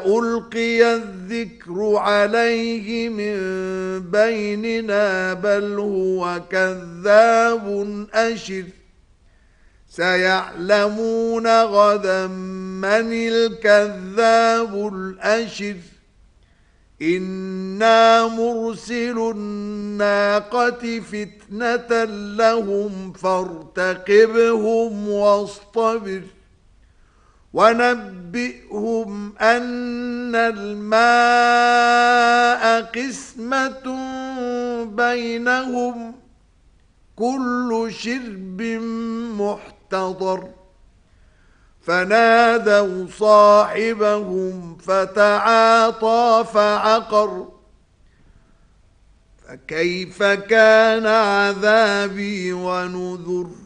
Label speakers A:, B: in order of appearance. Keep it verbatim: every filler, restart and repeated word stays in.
A: ألقي الذكر عليه من بيننا بل هو كذاب أشر سيعلمون غدا من الكذاب الأشر إنا مرسل الناقة فتنة لهم فارتقبهم واصطبر ونبئهم أن الماء قسمة بينهم كل شرب محتضر فنادوا صاحبهم فتعاطى فعقر فكيف كان عذابي ونذر